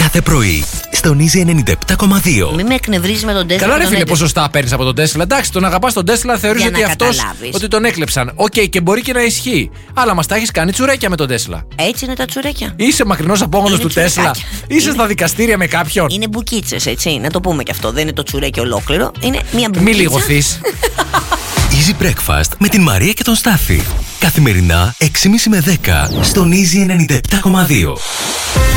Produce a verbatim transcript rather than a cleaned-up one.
κάθε πρωί στον Easy ενενήντα επτά κόμμα δύο. Μην με εκνευρίζει με τον Τέσλα. Καλά, ρε φίλε, ποσοστά παίρνει από τον Τέσλα. Εντάξει, τον αγαπά τον Τέσλα, θεωρεί ότι αυτό ότι τον έκλεψαν. Οκ, okay, και μπορεί και να ισχύει. Αλλά μα τα έχει κάνει τσουρέκια με τον Τέσλα. Έτσι είναι τα τσουρέκια. Είσαι μακρινό απόγονο του Τέσλα. Είσαι είναι... στα δικαστήρια με κάποιον. Είναι μπουκίτσες, έτσι. Να το πούμε και αυτό. Δεν είναι το τσουρέκι ολόκληρο. Είναι μια μπουκίτσα. Μη λιγοθείς. Easy Breakfast με την Μαρία και τον Στάφη. Καθημερινά έξι και μισή με δέκα στον Easy ενενήντα επτά κόμμα δύο.